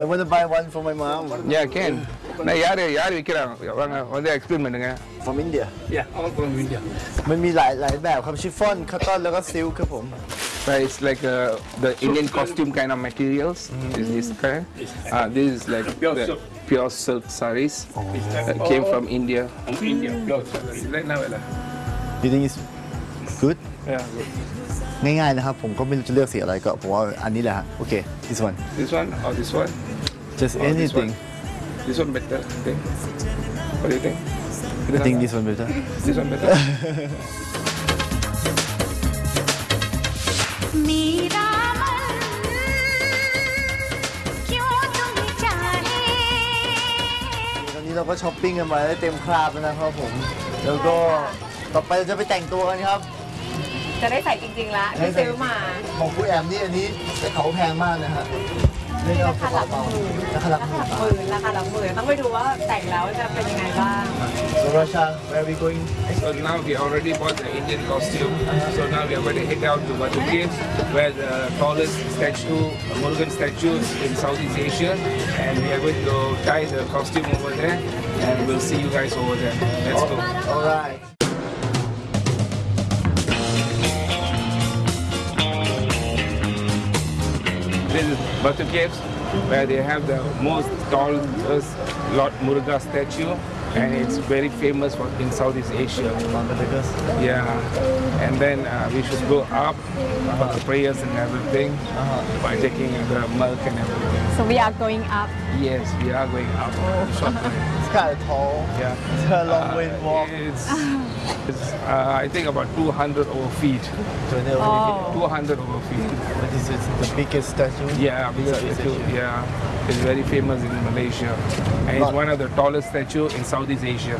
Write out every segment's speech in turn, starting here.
I want to buy one for my mom. Yeah, can. நான் யார் விற்கிறாங்க வாங்க வந்து எக்ஸ்பிளைன் பண்ணுங்க. From India. Yeah, all from India. มันมีหลายแบบครับชิฟฟ่อนคัตตอนแล้วก็ซิลค์ครับผม It's like the Indian costume kind of materials. Is this kind? This is like the pure silk sarees that came from India. From India, pure sarees. Right now, You think it's good? yeah, good. ง่ายๆนะครับผมก็ไม่รู้จะเลือกสีอะไรก็ผมว่าอันนี้แหละฮะโอเค this one This one or this one? just Or anything This one better, I think. What do you think? I think this one better This one better. मेरा मन क्यों तुम्हें चाहे ตอนนี้เราก็ช้อปปิ้งกันมาได้เต็มคราบแล้วนะครับผมแล้วก็ต่อไปเราจะไปแต่งตัวกันครับจะได้ใส่จริงๆแล้วที่ซื้อมาของผู้แอมนี่อันนี้ได้เขาแพงมากนะฮะนี่เราราคาหลักหมื่นราคาหลักหมื่นราคาหลักหมื่นต้องไปดูว่าแต่งแล้วจะเป็นยังไงบ้าง So Russia where are we going So now we already bought the Indian costume. So now we are going to head out to Batu Caves, where the tallest statue, Murugan statue in Southeast Asia, and we are going to tie the costume over there, and we'll see you guys over there. Let's go. alright This is Batu Caves, where they have the most tallest Lord Murugan statue, and it's very famous in Southeast Asia. Yeah, and then we should go up for the prayers and everything by taking the milk and everything. so we are going up Yes, we are going up. It's kind of tall Yeah. It's a long way to walk It's I think about 200 over feet. 200 over feet. What is it the biggest statue Yeah, big statue. Yeah, it's very famous in Malaysia, and it's one of the tallest statue in Southeast Asia.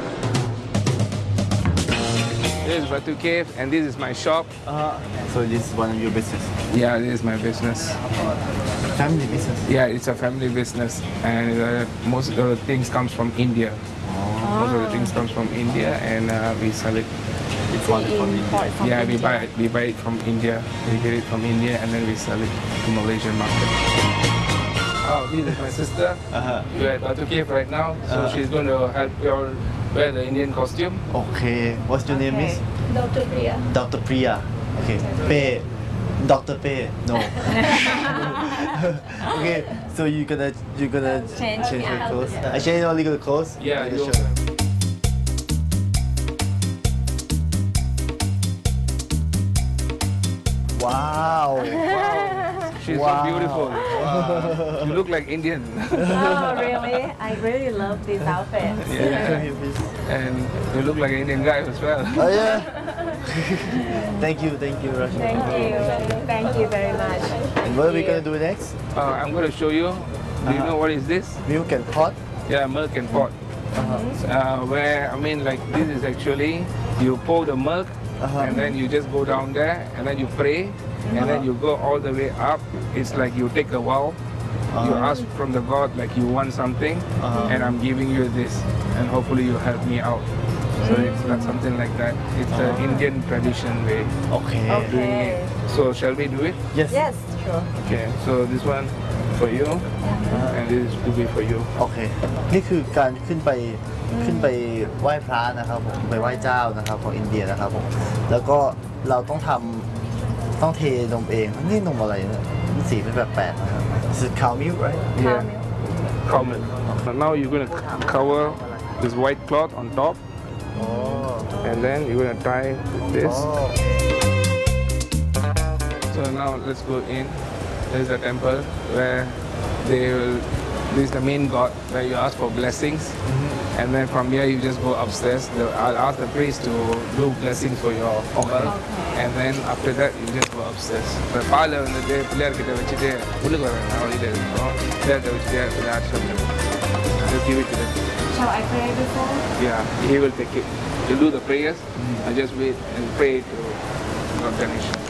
This is Batu Cave, and this is my shop. So this is one of your business Yeah, this is my business. family business Yeah, it's a family business, and most of the things comes from India. Most of the things comes from India, and we sell it. import from Yeah, India. we buy it from India. We get it from India, and then we sell it to Malaysian market. Oh, this is my sister. We're at Batu Cave right now, so she's going to help you all wear the Indian costume. Okay what's your name miss Dr. Priya Dr. Priya okay Pei Dr. Pei no okay so you're gonna Change your clothes I change only the clothes Yeah, Like the you- shirt. Wow She's Wow. so beautiful. You look like Indian. oh really I really love this outfit Yeah. And you look like an Indian guy as well. Oh yeah thank you Russia thank you very much and what are we gonna do next I'm going to show you. Do you know what is this? milk and pot Yeah, milk and pot. Where, I mean, like, this is actually, you pour the milk, and then you just go down there, and then you pray, and then you go all the way up. It's like you take a vow, you ask from the God, like you want something, and I'm giving you this, and hopefully you help me out. So it's not something like that. It's the Indian tradition way okay of doing it. So shall we do it? yes yes sure Okay, so this one for you, and this will be for you. โอเค นี่คือการขึ้นไปไหว้พระนะครับผมไปไหว้เจ้านะครับของอินเดียนะครับผมแล้วก็เราต้องเทนมเองนี่นมอะไรเนี่ยมันสีเป็นแปลกๆนะครับ This is cow milk right Yeah. Common. So now you're going to cover this white cloth on top, and then you're going to tie this. So now let's go in. There's a temple where this is the main god where you ask for blessings, and then from here you just go upstairs. I'll ask the priest to do blessings for your milk, and then after that you just go upstairs. The பாலை வந்துட்டு பிள்ளையார்கிட்ட வச்சுட்டு உள்ளுக்கு வர வழியில் இருக்கும் பிள்ளையார்கிட்ட வச்சுட்டு Pillaiyar just give it to them. shall I pray before Yeah, he will take it. You do the prayers and just wait and pray to God Ganesh.